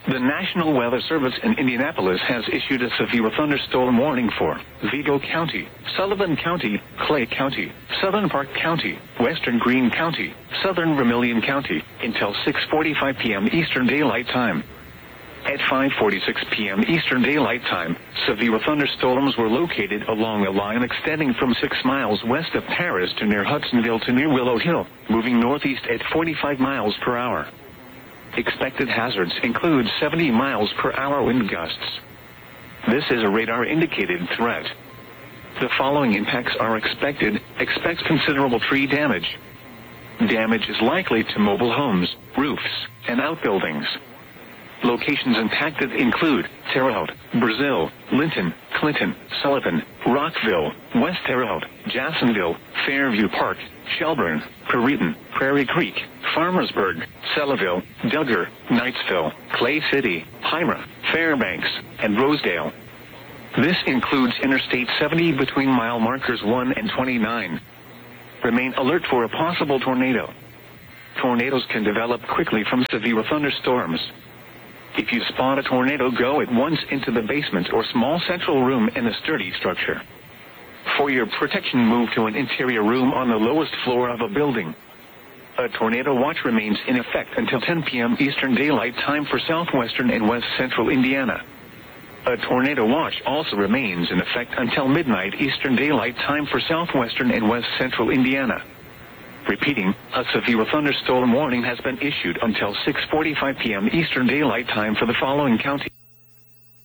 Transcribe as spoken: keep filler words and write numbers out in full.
The National Weather Service in Indianapolis has issued a severe thunderstorm warning for Vigo County, Sullivan County, Clay County, Southern Park County, Western Greene County, Southern Vermilion County, until six forty-five p m Eastern Daylight Time. At five forty-six p m Eastern Daylight Time, severe thunderstorms were located along a line extending from six miles west of Paris to near Hudsonville to near Willow Hill, moving northeast at forty-five miles per hour. Expected hazards include seventy miles per hour wind gusts. This is a radar-indicated threat. The following impacts are expected. Expect considerable tree damage. Damage is likely to mobile homes, roofs, and outbuildings. Locations impacted include Terre Haute, Brazil, Linton, Clinton, Sullivan, Rockville, West Terre Haute, Jacksonville, Fairview Park, Shelburne, Prairiton, Prairie Creek, Farmersburg, Selleville, Duggar, Knightsville, Clay City, Hira, Fairbanks, and Rosedale. This includes Interstate seventy between mile markers one and twenty-nine. Remain alert for a possible tornado. Tornadoes can develop quickly from severe thunderstorms. If you spot a tornado, go at once into the basement or small central room in a sturdy structure. For your protection, move to an interior room on the lowest floor of a building. A tornado watch remains in effect until ten p m Eastern Daylight Time for southwestern and west central Indiana. A tornado watch also remains in effect until midnight Eastern Daylight Time for southwestern and west central Indiana. Repeating, a severe thunderstorm warning has been issued until six forty-five p m Eastern Daylight Time for the following counties.